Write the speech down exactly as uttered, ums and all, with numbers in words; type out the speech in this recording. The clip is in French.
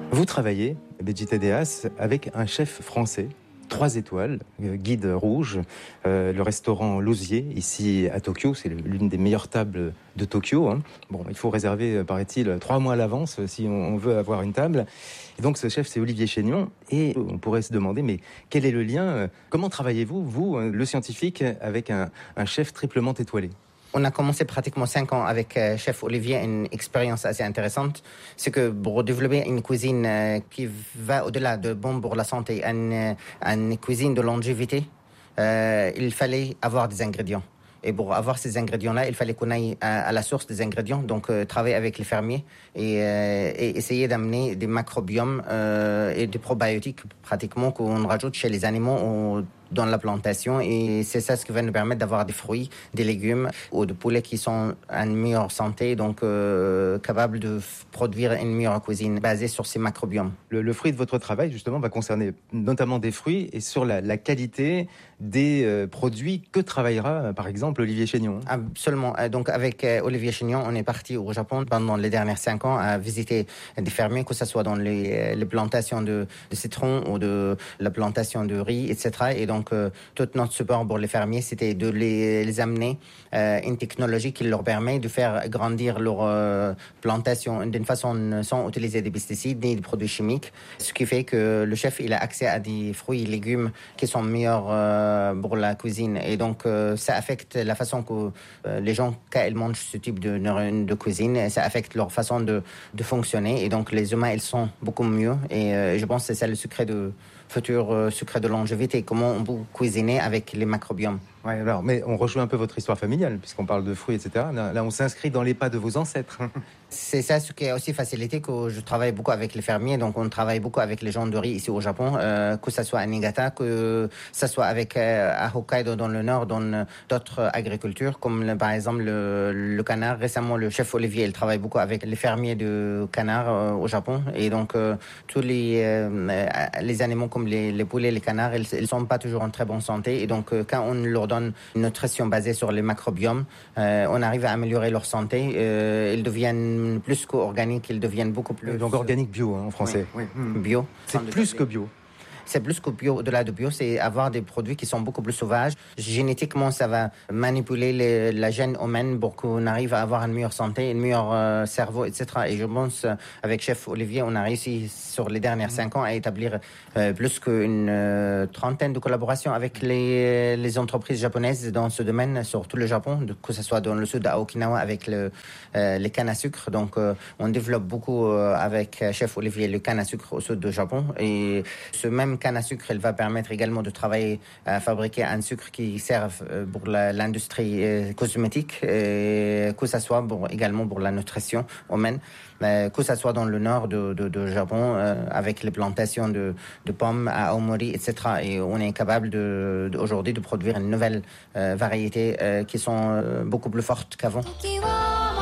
Vous travaillez, Béjité Deas, avec un chef français, trois étoiles, euh, guide rouge, euh, le restaurant L'Osier, ici à Tokyo. C'est l'une des meilleures tables de Tokyo. Hein. Bon, il faut réserver, paraît-il, trois mois à l'avance si on, on veut avoir une table. Et donc ce chef, c'est Olivier Chénion. Et on pourrait se demander, mais quel est le lien? Comment travaillez-vous, vous, le scientifique, avec un, un chef triplement étoilé? On a commencé pratiquement cinq ans avec euh, chef Olivier, une expérience assez intéressante. C'est que pour développer une cuisine euh, qui va au-delà de bon pour la santé, une, une cuisine de longévité, euh, il fallait avoir des ingrédients. Et pour avoir ces ingrédients-là, il fallait qu'on aille à, à la source des ingrédients, donc euh, travailler avec les fermiers et, euh, et essayer d'amener des macrobiomes euh, et des probiotiques pratiquement qu'on rajoute chez les animaux au, dans la plantation. Et c'est ça ce qui va nous permettre d'avoir des fruits, des légumes ou des poulets qui sont en meilleure santé, donc euh, capables de f- produire une meilleure cuisine basée sur ces macrobiomes. Le, le fruit de votre travail, justement, va concerner notamment des fruits et sur la, la qualité des euh, produits que travaillera, euh, par exemple, Olivier Chénion. Absolument. Euh, Donc, avec euh, Olivier Chénion, on est parti au Japon pendant les dernières cinq ans à visiter des fermiers, que ce soit dans les, euh, les plantations de, de citron ou de la plantation de riz, et cetera. Et donc, euh, tout notre support pour les fermiers, c'était de les, les amener euh, une technologie qui leur permet de faire grandir leur euh, plantation d'une façon sans utiliser des pesticides ni des produits chimiques. Ce qui fait que le chef, il a accès à des fruits et légumes qui sont meilleurs euh, pour la cuisine. Et donc, euh, ça affecte la façon que euh, les gens, quand ils mangent ce type de, de cuisine, ça affecte leur façon de, de fonctionner. Et donc, les humains, ils sont beaucoup mieux. Et euh, je pense que c'est ça le secret de futur euh, secret de longévité. Comment on peut cuisiner avec les macrobiomes. Ouais, alors, mais on rejoint un peu votre histoire familiale, puisqu'on parle de fruits, et cetera. Là, là on s'inscrit dans les pas de vos ancêtres. C'est ça ce qui a aussi facilité que je travaille beaucoup avec les fermiers. Donc, on travaille beaucoup avec les gens de riz ici au Japon, euh, que ce soit à Niigata, que ce soit avec euh, à Hokkaido dans le nord, dans d'autres agricultures, comme le, par exemple le, le canard. Récemment, le chef Olivier, il travaille beaucoup avec les fermiers de canards euh, au Japon. Et donc, euh, tous les, euh, les animaux comme les, les poulets, les canards, ils ne sont pas toujours en très bonne santé. Et donc, euh, quand on leur donne une nutrition basée sur les macrobiomes, euh, on arrive à améliorer leur santé. Euh, ils deviennent plus qu'organiques, ils deviennent beaucoup plus... Donc organique bio, hein, en français. Oui, oui. Bio. C'est plus que bio. C'est plus que bio, au-delà de bio, c'est avoir des produits qui sont beaucoup plus sauvages. Génétiquement, ça va manipuler les, la gène humaine pour qu'on arrive à avoir une meilleure santé, un meilleur euh, cerveau, et cetera. Et je pense, avec chef Olivier, on a réussi sur les dernières cinq ans à établir euh, plus qu'une euh, trentaine de collaborations avec les, les entreprises japonaises dans ce domaine, sur tout le Japon, de, que ce soit dans le sud à Okinawa avec le, euh, les cannes à sucre. Donc, euh, on développe beaucoup euh, avec chef Olivier le canne à sucre au sud du Japon. Et ce même canne à sucre, elle va permettre également de travailler à fabriquer un sucre qui serve pour la, l'industrie euh, cosmétique, et que ce soit pour, également pour la nutrition humaine, euh, que ce soit dans le nord de, de, de Japon, euh, avec les plantations de, de pommes à Aomori, et cetera. Et on est capable de, de, aujourd'hui de produire une nouvelle euh, variété euh, qui sont euh, beaucoup plus fortes qu'avant.